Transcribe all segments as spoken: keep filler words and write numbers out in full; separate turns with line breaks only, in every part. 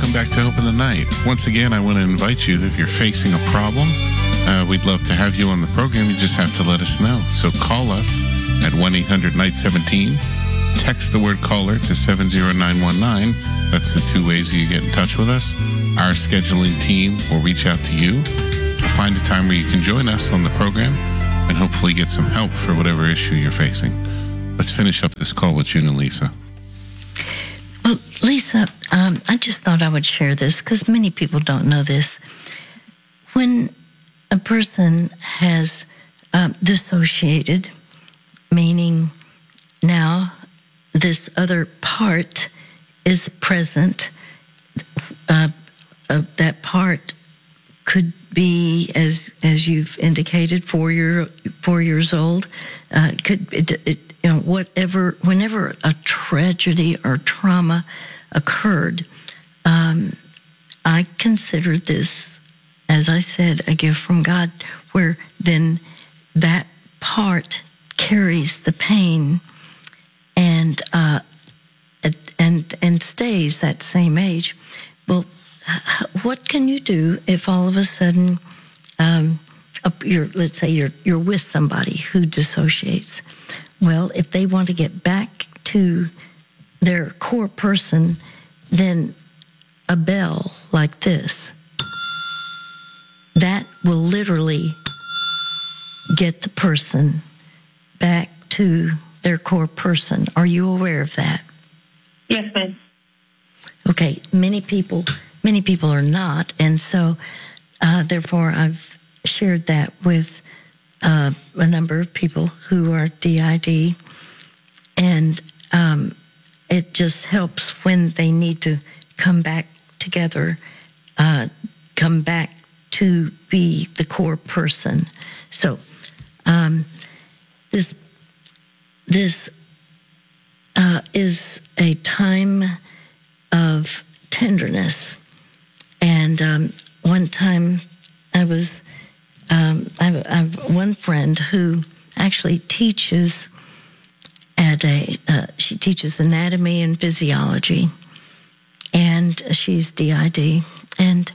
welcome back to Hope in the Night. Once again, I want to invite you that if you're facing a problem, uh, we'd love to have you on the program. You just have to let us know. So call us at one eight hundred night seventeen. Text the word caller to seven zero nine one nine. That's the two ways you get in touch with us. Our scheduling team will reach out to you to find a time where you can join us on the program and hopefully get some help for whatever issue you're facing. Let's finish up this call with June and Lisa.
Well, Lisa, um, I just thought I would share this because many people don't know this. When a person has uh, dissociated, meaning now this other part is present, uh, uh, that part could be, as as you've indicated, four year four years old. Uh, could it, it, you know whatever whenever a tragedy or trauma occurred, um, I consider this, as I said, a gift from God, where then that part carries the pain and uh, and and stays that same age. Well, what can you do if all of a sudden, um, you're, let's say you're you're with somebody who dissociates? Well, if they want to get back to their core person, then a bell like this, that will literally get the person back to their core person. Are you aware of that?
Yes, ma'am.
Okay, many people, many people are not, and so uh, therefore I've shared that with uh, a number of people who are D I D, and um, it just helps when they need to come back together, uh, come back to be the core person. So um, this this uh, is a time of tenderness. And um, one time I was, um, I, have, I have one friend who actually teaches at a, uh, she teaches anatomy and physiology, and she's D I D. And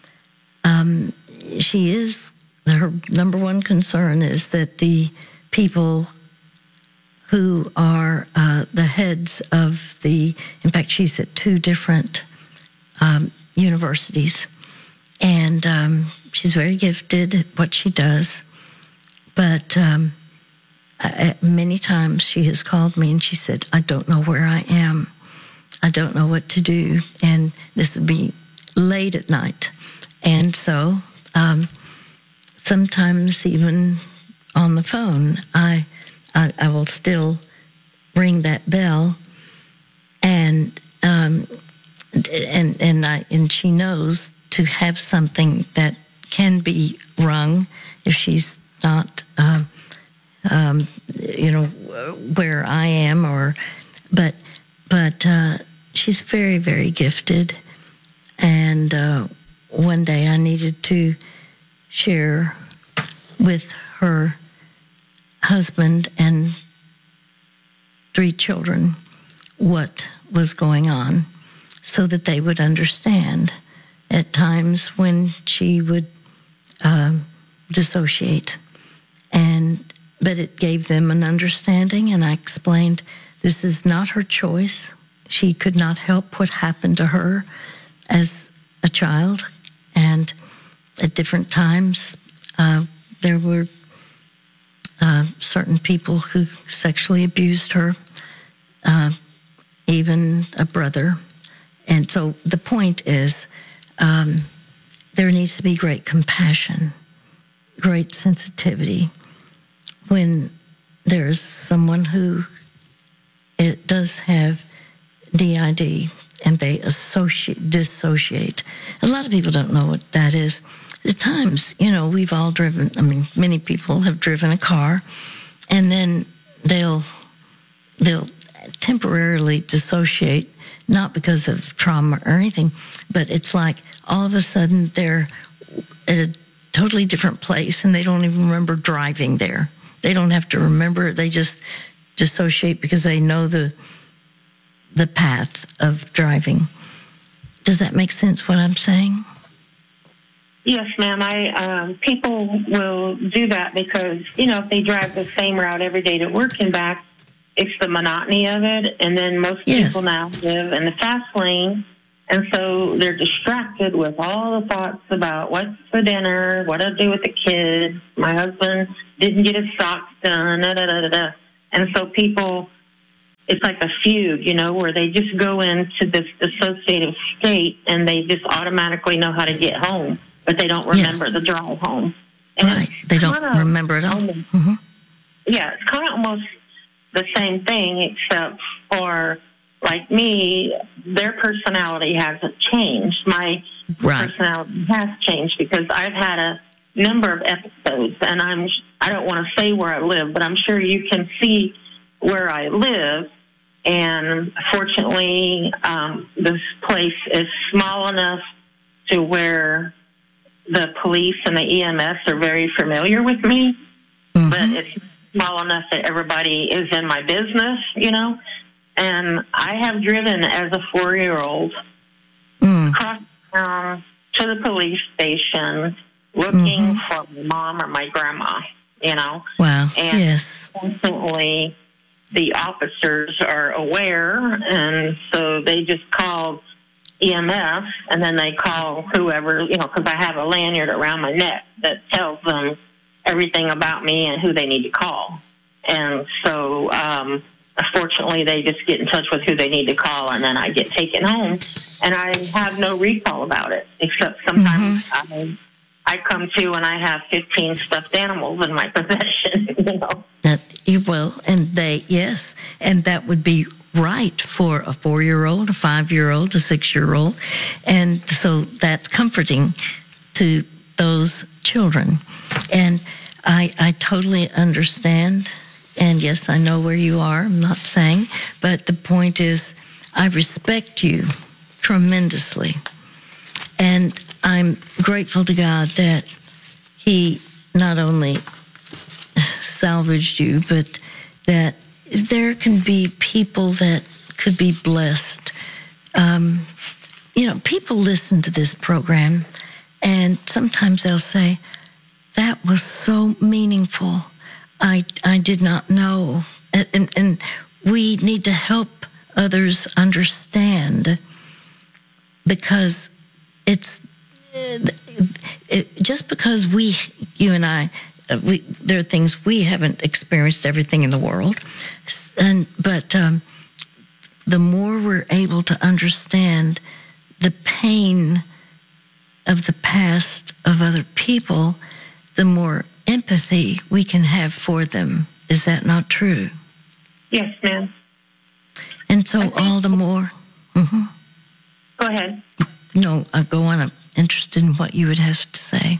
um, she is, her number one concern is that the people who are uh, the heads of the, in fact, she's at two different um, universities, and um, she's very gifted at what she does, but um, I, many times she has called me and she said, I don't know where I am. I don't know what to do, and this would be late at night. And so um, sometimes even on the phone, I I, I will still ring that bell, and um, and and I and she knows to have something that can be rung if she's not, uh, um, you know, where I am, or but but uh, she's very very gifted, and uh, one day I needed to share with her husband and three children what was going on so that they would understand at times when she would uh, dissociate. And but it gave them an understanding, and I explained this is not her choice. She could not help what happened to her as a child, and at different times uh, there were Uh, certain people who sexually abused her, uh, even a brother. And so the point is, um, there needs to be great compassion, great sensitivity when there's someone who it does have D I D and they associate, dissociate. A lot of people don't know what that is. At times, you know, we've all driven, I mean, many people have driven a car, and then they'll they'll temporarily dissociate, not because of trauma or anything, but it's like all of a sudden they're at a totally different place and they don't even remember driving there. They don't have to remember, they just dissociate because they know the the path of driving. Does that make sense, what I'm saying?
Yes, ma'am. I um, people will do that because, you know, if they drive the same route every day to work and back, it's the monotony of it. And then most
yes.
people now live in the fast lane, and so they're distracted with all the thoughts about what's for dinner, what to do with the kids. My husband didn't get his socks done, da da da da da. And so people, it's like a fugue, you know, where they just go into this dissociative state and they just automatically know how to get home, but they don't remember yes. the drive home. And
right. They don't remember it all. Mm-hmm.
Yeah, it's kind of almost the same thing, except for, like me, their personality hasn't changed. My right. personality has changed because I've had a number of episodes, and I'm, I don't want to say where I live, but I'm sure you can see where I live. And fortunately, um, this place is small enough to where the police and the E M S are very familiar with me, mm-hmm. but it's small enough that everybody is in my business, you know. And I have driven as a four-year-old mm. across town to the police station looking mm-hmm. for my mom or my grandma, you know.
Wow,
and
yes.
Constantly, the officers are aware, and so they just called E M S, and then they call whoever, you know, because I have a lanyard around my neck that tells them everything about me and who they need to call. And so, um, fortunately, they just get in touch with who they need to call, and then I get taken home. And I have no recall about it, except sometimes mm-hmm. I, I come to and I have fifteen stuffed animals in my possession, you know.
That you will, and they, yes, and that would be right for a four-year-old, a five-year-old, a six-year-old. And so that's comforting to those children. And I, I totally understand. And yes, I know where you are. I'm not saying, but the point is, I respect you tremendously. And I'm grateful to God that He not only salvaged you, but that there can be people that could be blessed. Um, you know, people listen to this program, and sometimes they'll say, that was so meaningful. I, I did not know. And, and, and we need to help others understand, because it's it, it, just because we, you and I, we, there are things we haven't experienced everything in the world. And, but um, the more we're able to understand the pain of the past of other people, the more empathy we can have for them. Is that not true?
Yes, ma'am.
And so all the more... Mm-hmm.
Go ahead.
No, I'll go on. I'm interested in what you would have to say.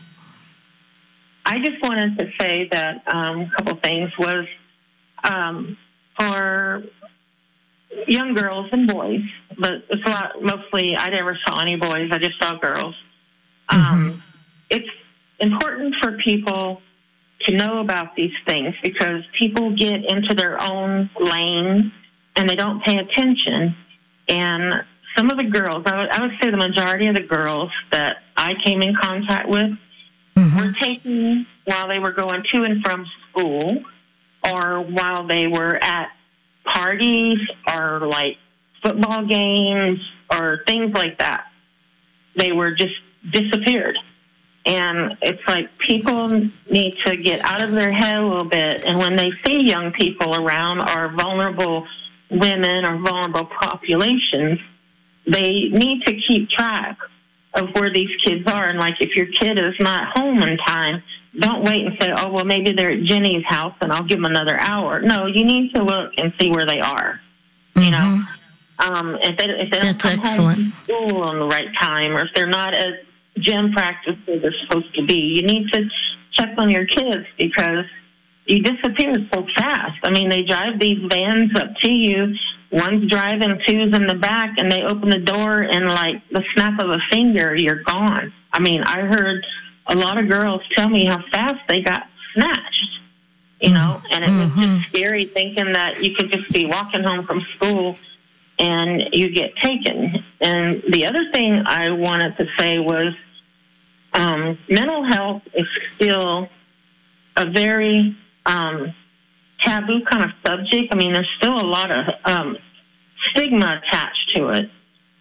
I just wanted to say that um, a couple things was um, for young girls and boys, but it's a lot, mostly I never saw any boys. I just saw girls. Um, mm-hmm. It's important for people to know about these things, because people get into their own lane and they don't pay attention. And some of the girls, I would, I would say the majority of the girls that I came in contact with mm-hmm. were taken while they were going to and from school, or while they were at parties, or like football games, or things like that. They were just disappeared. And it's like people need to get out of their head a little bit. And when they see young people around, or vulnerable women or vulnerable populations, they need to keep track of where these kids are. And like, if your kid is not home in time, don't wait and say, oh, well, maybe they're at Jenny's house and I'll give them another hour. No, you need to look and see where they are. Mm-hmm. You know, um, if they, if they don't
That's
come
excellent.
home from school on the right time, or if they're not at gym practice where they're supposed to be, you need to check on your kids, because you disappear so fast. I mean, they drive these vans up to you. One's driving, two's in the back, and they open the door, and like the snap of a finger, you're gone. I mean, I heard a lot of girls tell me how fast they got snatched, you know, and it was
mm-hmm.
just scary thinking that you could just be walking home from school and you get taken. And the other thing I wanted to say was um, mental health is still a very um, taboo kind of subject. I mean, there's still a lot of um, stigma attached to it.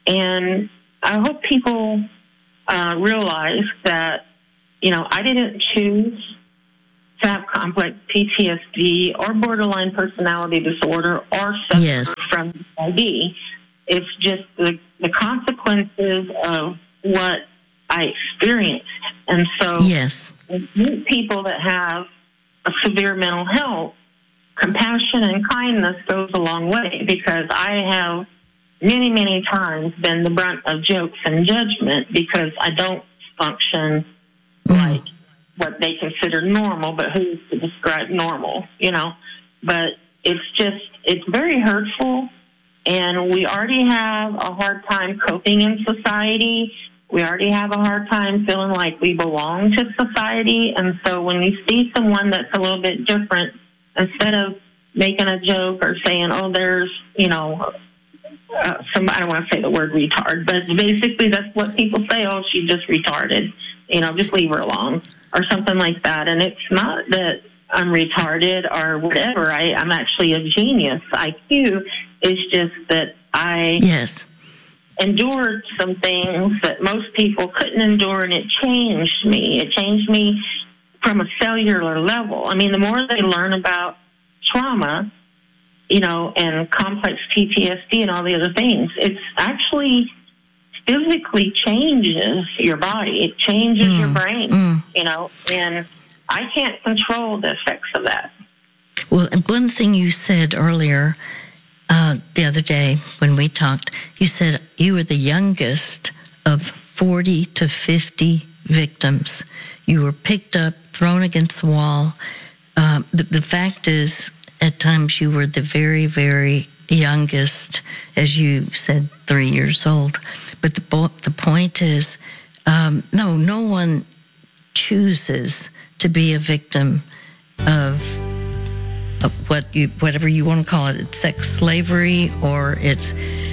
And I hope people uh, realize that, you know, I didn't choose to have complex P T S D or borderline personality disorder or suffer
yes.
from D I D. It's just the, the consequences of what I experienced. And so
yes.
meet people that have a severe mental health, compassion and kindness goes a long way, because I have many, many times been the brunt of jokes and judgment because I don't function mm. like what they consider normal, but who's to describe normal, you know? But it's just, it's very hurtful, and we already have a hard time coping in society. We already have a hard time feeling like we belong to society, and so when you see someone that's a little bit different, instead of making a joke or saying, oh, there's, you know, uh, some, I don't want to say the word retard, but basically that's what people say, oh, she's just retarded, you know, just leave her alone, or something like that. And it's not that I'm retarded or whatever. I, I'm actually a genius. I Q is just that I
yes.
endured some things that most people couldn't endure, and it changed me. It changed me from a cellular level. I mean, the more they learn about trauma, you know, and complex P T S D and all the other things, it's actually physically changes your body. It changes mm, your brain, mm. you know, and I can't control the effects of that.
Well, and one thing you said earlier, uh, the other day when we talked, you said you were the youngest of forty to fifty victims. You were picked up, thrown against the wall. Uh, the, the fact is, at times you were the very, very youngest, as you said, three years old. But the bo- the point is, um, no, no one chooses to be a victim of, of what you, whatever you want to call it. It's sex slavery, or it's,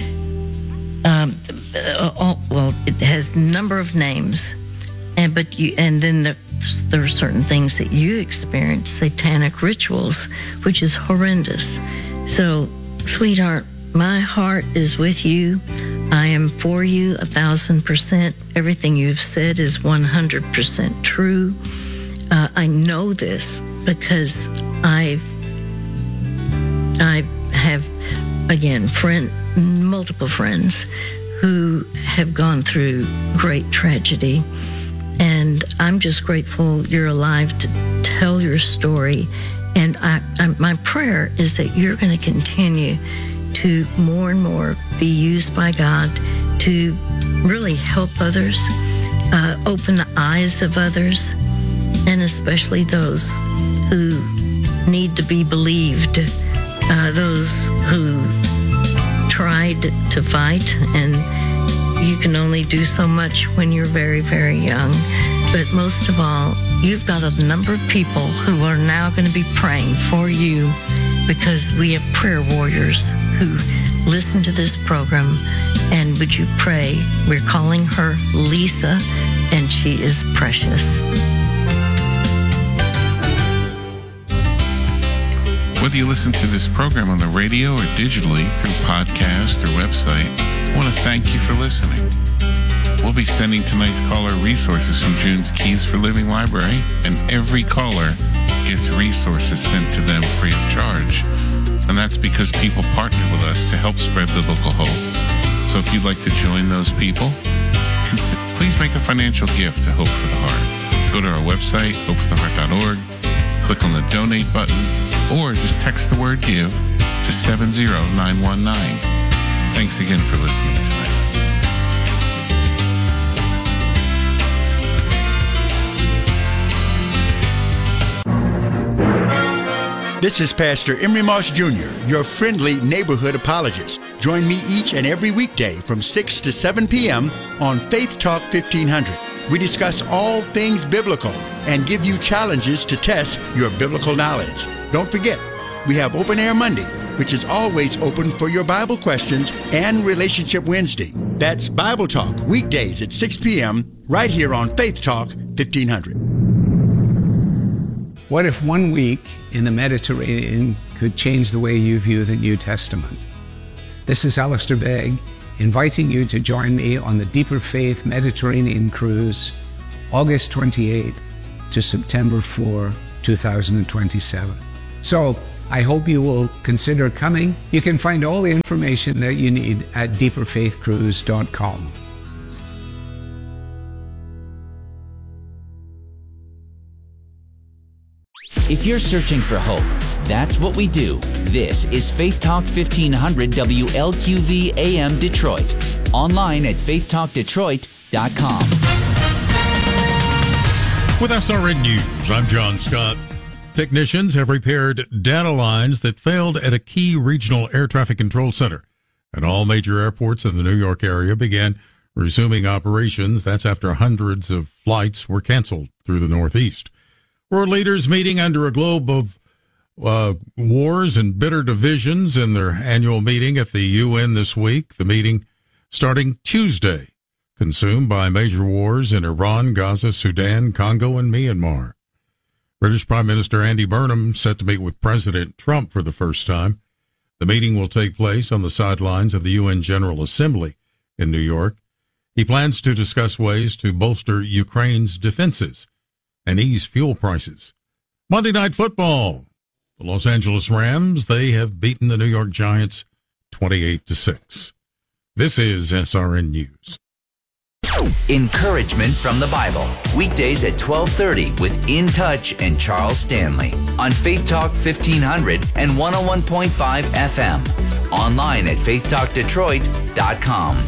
um, uh, oh, well, it has a number of names, and but you, and then the, there are certain things that you experience, satanic rituals, which is horrendous. So, sweetheart, my heart is with you. I am for you a thousand percent. Everything you've said is one hundred percent true. Uh, I know this because I've, I have, again, friend, multiple friends who have gone through great tragedy. And I'm just grateful you're alive to tell your story. And I, I, my prayer is that you're going to continue to more and more be used by God to really help others, uh, open the eyes of others, and especially those who need to be believed, uh, those who tried to fight, and you can only do so much when you're very, very young. But most of all, you've got a number of people who are now going to be praying for you, because we have prayer warriors who listen to this program. And would you pray? We're calling her Lisa, and she is precious.
Whether you listen to this program on the radio or digitally through podcast or website, I want to thank you for listening. We'll be sending tonight's caller resources from June's Keys for Living Library, and every caller gets resources sent to them free of charge. And that's because people partner with us to help spread biblical hope. So if you'd like to join those people, please make a financial gift to Hope for the Heart. Go to our website, hope for the heart dot org, click on the donate button, or just text the word give to seven zero nine one nine. Thanks again for listening tonight.
This is Pastor Emery Moss Junior, your friendly neighborhood apologist. Join me each and every weekday from six to seven p.m. on Faith Talk fifteen hundred. We discuss all things biblical and give you challenges to test your biblical knowledge. Don't forget, we have Open Air Monday, which is always open for your Bible questions, and Relationship Wednesday. That's Bible Talk, weekdays at six p.m., right here on Faith Talk fifteen hundred.
What if one week in the Mediterranean could change the way you view the New Testament? This is Alistair Begg, inviting you to join me on the Deeper Faith Mediterranean Cruise, August twenty-eighth to September fourth, two thousand twenty-seven. So, I hope you will consider coming. You can find all the information that you need at deeper faith cruise dot com.
If you're searching for hope, that's what we do. This is Faith Talk fifteen hundred W L Q V A M Detroit. Online at faith talk detroit dot com.
With S R N News, I'm John Scott. Technicians have repaired data lines that failed at a key regional air traffic control center. And all major airports in the New York area began resuming operations. That's after hundreds of flights were canceled through the Northeast. World leaders meeting under a globe of uh, wars and bitter divisions in their annual meeting at the U N this week. The meeting starting Tuesday, consumed by major wars in Iran, Gaza, Sudan, Congo, and Myanmar. British Prime Minister Andy Burnham set to meet with President Trump for the first time. The meeting will take place on the sidelines of the U N General Assembly in New York. He plans to discuss ways to bolster Ukraine's defenses and ease fuel prices. Monday Night Football. The Los Angeles Rams, they have beaten the New York Giants twenty-eight to six. This is S R N News.
Encouragement from the Bible. Weekdays at twelve thirty with In Touch and Charles Stanley on Faith Talk fifteen hundred and one oh one point five F M. Online at faith talk detroit dot com.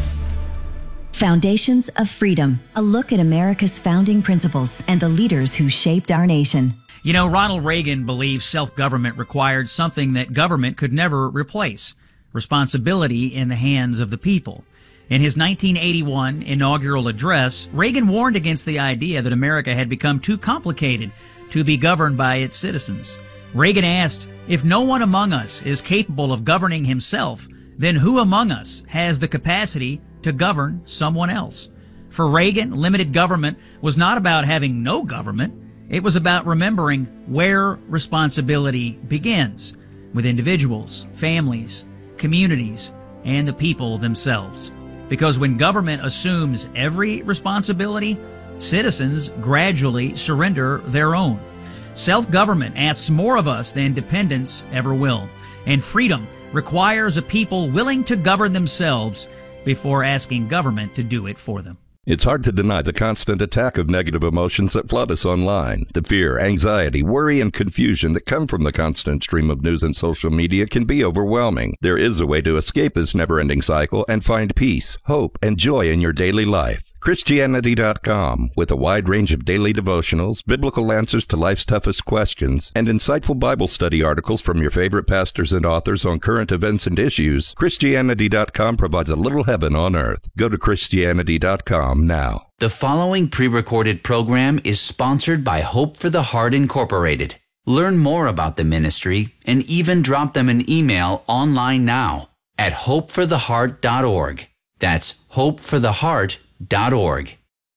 Foundations of Freedom, a look at America's founding principles and the leaders who shaped our nation.
You know, Ronald Reagan believed self-government required something that government could never replace: responsibility in the hands of the people. In his nineteen eighty-one inaugural address, Reagan warned against the idea that America had become too complicated to be governed by its citizens. Reagan asked, if no one among us is capable of governing himself, then who among us has the capacity to govern someone else? For Reagan, limited government was not about having no government. It was about remembering where responsibility begins, with individuals, families, communities, and the people themselves. Because when government assumes every responsibility, citizens gradually surrender their own. Self-government asks more of us than dependence ever will. And freedom requires a people willing to govern themselves before asking government to do it for them.
It's hard to deny the constant attack of negative emotions that flood us online. The fear, anxiety, worry, and confusion that come from the constant stream of news and social media can be overwhelming. There is a way to escape this never-ending cycle and find peace, hope, and joy in your daily life. Christianity dot com, with a wide range of daily devotionals, biblical answers to life's toughest questions, and insightful Bible study articles from your favorite pastors and authors on current events and issues, Christianity dot com provides a little heaven on earth. Go to Christianity dot com now.
The following pre-recorded program is sponsored by Hope for the Heart Incorporated. Learn more about the ministry and even drop them an email online now at hope for the heart dot org. That's hope for the heart dot org.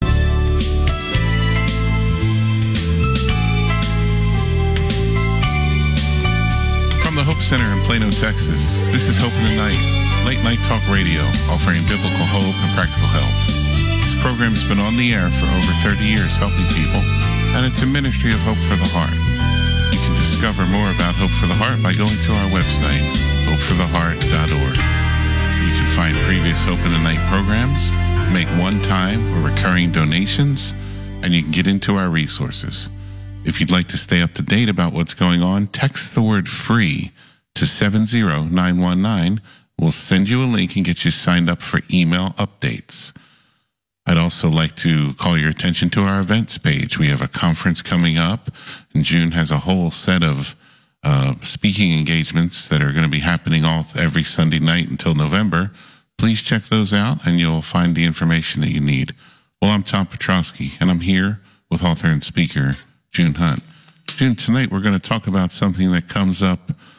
From the Hope Center in Plano, Texas, this is Hope in the Night, late night talk radio offering biblical hope and practical help. This program has been on the air for over thirty years helping people, and it's a ministry of Hope for the Heart. You can discover more about Hope for the Heart by going to our website, hope for the heart dot org. You can find previous Hope in the Night programs, make one-time or recurring donations, and you can get into our resources. If you'd like to stay up to date about what's going on, text the word FREE to seven zero nine one nine. We'll send you a link and get you signed up for email updates. I'd also like to call your attention to our events page. We have a conference coming up, and June has a whole set of uh, speaking engagements that are going to be happening all every Sunday night until November. Please check those out, and you'll find the information that you need. Well, I'm Tom Petrosky, and I'm here with author and speaker June Hunt. June, tonight we're going to talk about something that comes up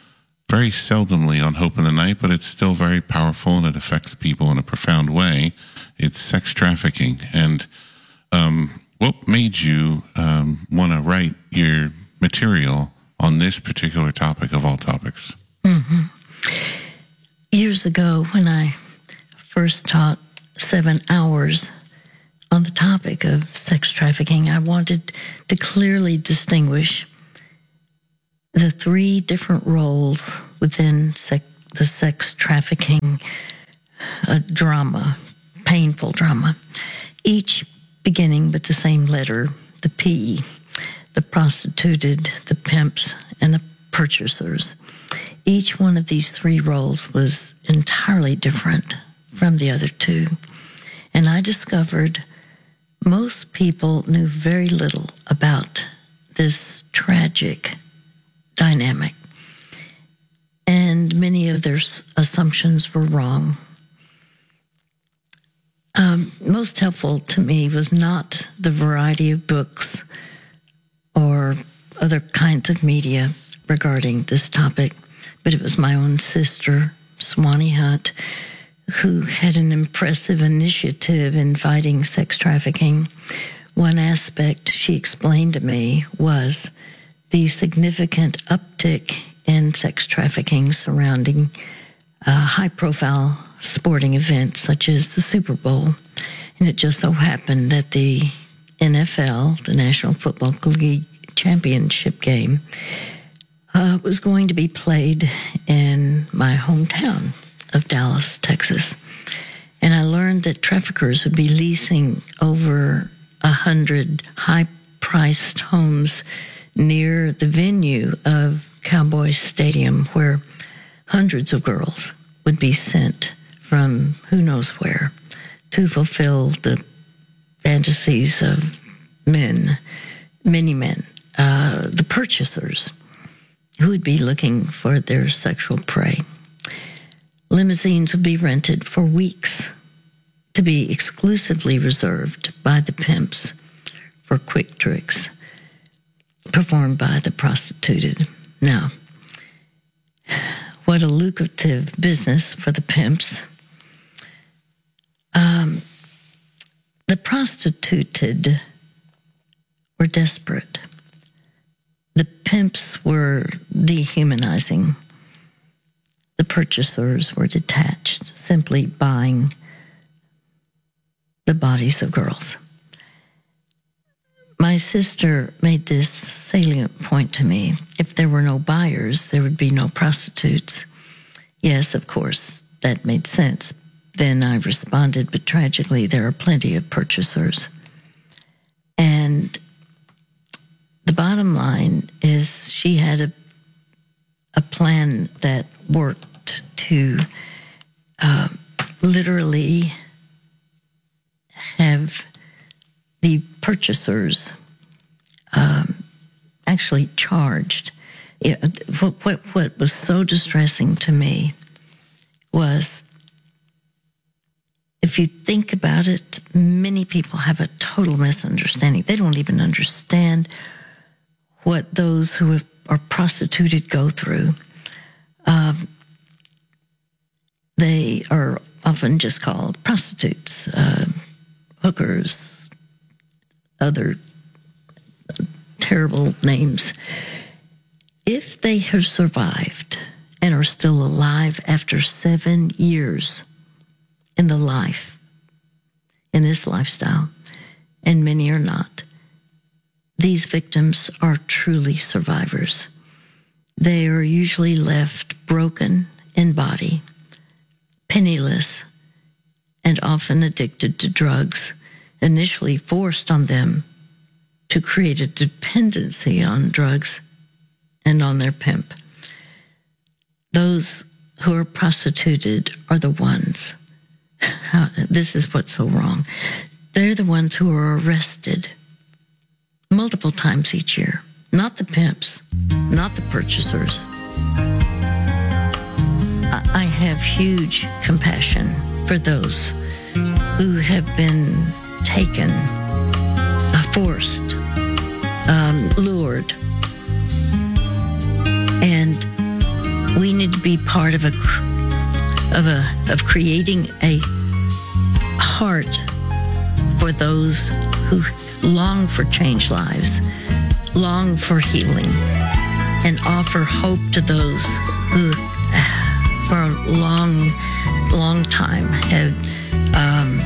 very seldomly on Hope in the Night, but it's still very powerful and it affects people in a profound way. It's sex trafficking. And um, what made you um, want to write your material on this particular topic of all topics?
Mm-hmm. Years ago, when I first taught seven hours on the topic of sex trafficking, I wanted to clearly distinguish the three different roles within sec- the sex trafficking uh, drama, painful drama, each beginning with the same letter, the P, the prostituted, the pimps, and the purchasers. Each one of these three roles was entirely different from the other two. And I discovered most people knew very little about this tragic dynamic. And many of their assumptions were wrong. Um, most helpful to me was not the variety of books or other kinds of media regarding this topic, but it was my own sister, Swanee Hunt, who had an impressive initiative in fighting sex trafficking. One aspect she explained to me was the significant uptick in sex trafficking surrounding uh, high-profile sporting events such as the Super Bowl. And it just so happened that the N F L, the National Football League championship game, uh, was going to be played in my hometown of Dallas, Texas. And I learned that traffickers would be leasing over a hundred high-priced homes near the venue of Cowboy Stadium, where hundreds of girls would be sent from who knows where to fulfill the fantasies of men, many men, uh, the purchasers who would be looking for their sexual prey. Limousines would be rented for weeks to be exclusively reserved by the pimps for quick tricks performed by the prostituted. Now, what a lucrative business for the pimps. Um, the prostituted were desperate. The pimps were dehumanizing. The purchasers were detached, simply buying the bodies of girls. My sister made this salient point to me. If there were no buyers, there would be no prostitutes. Yes, of course, that made sense. Then I responded, but tragically, there are plenty of purchasers. And the bottom line is she had a, a plan that worked to uh, literally have the purchasers um, actually charged. It, what, what, what was so distressing to me was, if you think about it, many people have a total misunderstanding. They don't even understand what those who have, are prostituted go through. Um, they are often just called prostitutes, uh, hookers, other terrible names. If they have survived and are still alive after seven years in the life, in this lifestyle, and many are not, these victims are truly survivors. They are usually left broken in body, penniless, and often addicted to drugs, initially forced on them to create a dependency on drugs and on their pimp. Those who are prostituted are the ones, this is what's so wrong, they're the ones who are arrested multiple times each year. Not the pimps, not the purchasers. I have huge compassion for those who have been taken, forced, um, lured. And we need to be part of a of a of creating a heart for those who long for changed lives, long for healing, and offer hope to those who for a long, long time have um,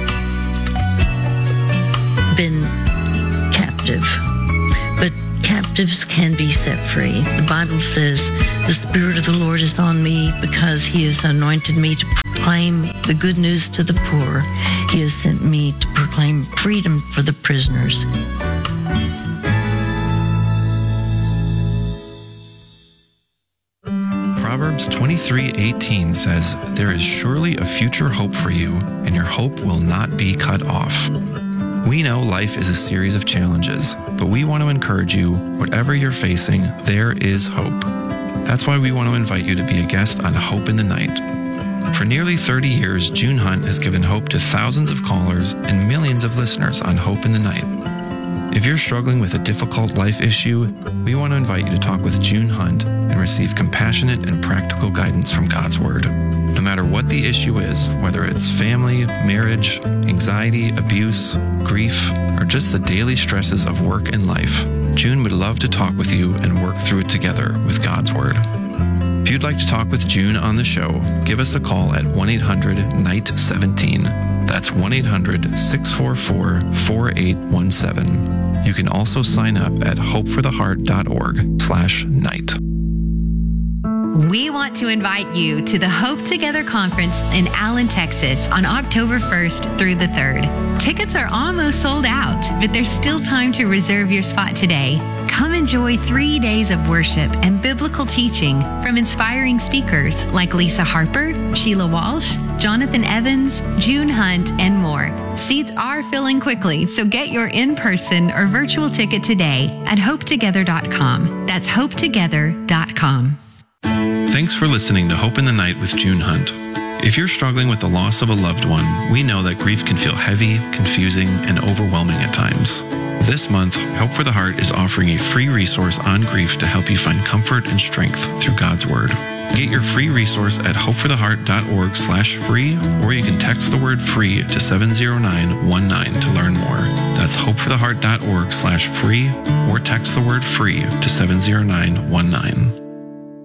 been captive. But captives can be set free. The Bible says, "The Spirit of the Lord is on me because He has anointed me to proclaim the good news to the poor. He has sent me to proclaim freedom for the prisoners."
Proverbs twenty-three eighteen says, "There is surely a future hope for you, and your hope will not be cut off." We know life is a series of challenges, but we want to encourage you, whatever you're facing, there is hope. That's why we want to invite you to be a guest on Hope in the Night. For nearly thirty years, June Hunt has given hope to thousands of callers and millions of listeners on Hope in the Night. If you're struggling with a difficult life issue, we want to invite you to talk with June Hunt and receive compassionate and practical guidance from God's Word. No matter what the issue is, whether it's family, marriage, anxiety, abuse, grief, or just the daily stresses of work and life, June would love to talk with you and work through it together with God's Word. If you'd like to talk with June on the show, give us a call at one eight hundred N I G H T seventeen. That's one eight hundred, six four four, four eight one seven. You can also sign up at hopefortheheart.org slash night.
We want to invite you to the Hope Together Conference in Allen, Texas on October first through the third. Tickets are almost sold out, but there's still time to reserve your spot today. Come enjoy three days of worship and biblical teaching from inspiring speakers like Lisa Harper, Sheila Walsh, Jonathan Evans, June Hunt, and more. Seats are filling quickly, so get your in-person or virtual ticket today at hope together dot com. That's hope together dot com.
Thanks for listening to Hope in the Night with June Hunt. If you're struggling with the loss of a loved one, we know that grief can feel heavy, confusing, and overwhelming at times. This month, Hope for the Heart is offering a free resource on grief to help you find comfort and strength through God's Word. Get your free resource at hopefortheheart.org slash free, or you can text the word free to seven zero nine one nine to learn more. That's hopefortheheart.org slash free, or text the word free to seven zero nine one nine.